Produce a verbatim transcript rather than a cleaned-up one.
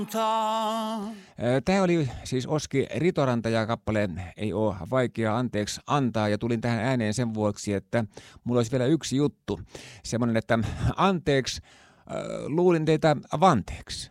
Tämä oli siis Oski Ritoranta ja kappale Ei oo vaikea anteeksi antaa, ja tulin tähän ääneen sen vuoksi, että mulla olisi vielä yksi juttu. Semmoinen, että anteeksi, äh, luulin teitä vanteeksi.